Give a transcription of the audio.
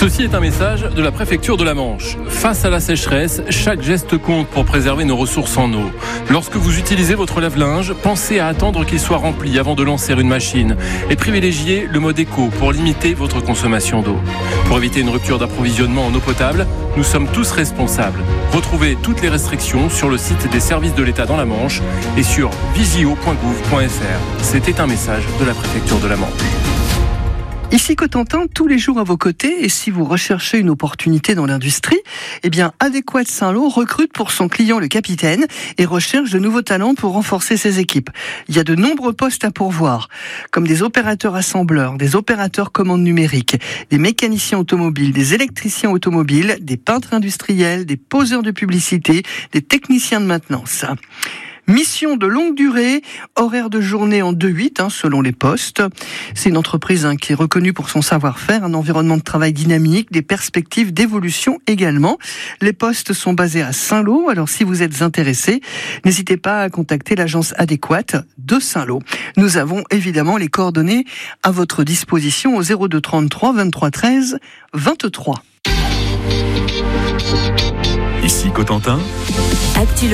Ceci est un message de la préfecture de la Manche. Face à la sécheresse, chaque geste compte pour préserver nos ressources en eau. Lorsque vous utilisez votre lave-linge, pensez à attendre qu'il soit rempli avant de lancer une machine et privilégiez le mode éco pour limiter votre consommation d'eau. Pour éviter une rupture d'approvisionnement en eau potable, nous sommes tous responsables. Retrouvez toutes les restrictions sur le site des services de l'État dans la Manche et sur visio.gouv.fr. C'était un message de la préfecture de la Manche. Ici Cotentin, tous les jours à vos côtés, et si vous recherchez une opportunité dans l'industrie, eh bien Adéquate Saint-Lô recrute pour son client le capitaine et recherche de nouveaux talents pour renforcer ses équipes. Il y a de nombreux postes à pourvoir, comme des opérateurs assembleurs, des opérateurs commandes numériques, des mécaniciens automobiles, des électriciens automobiles, des peintres industriels, des poseurs de publicité, des techniciens de maintenance. Mission de longue durée, horaire de journée en 2-8 selon les postes. C'est une entreprise qui est reconnue pour son savoir-faire, un environnement de travail dynamique, des perspectives d'évolution également. Les postes sont basés à Saint-Lô, alors si vous êtes intéressé, n'hésitez pas à contacter l'agence Adéquate de Saint-Lô. Nous avons évidemment les coordonnées à votre disposition au 02 33 23 13 23. Ici Cotentin. Actu